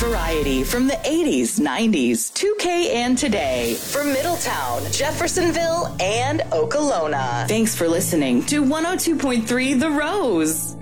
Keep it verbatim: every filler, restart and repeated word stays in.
variety from the eighties, nineties, two K, and today. From Middletown, Jeffersonville, and Okolona. Thanks for listening to one oh two point three The Rose.